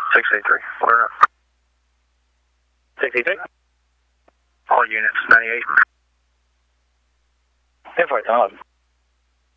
683, flare up. 63. All units, 98. 10-4, 10-11.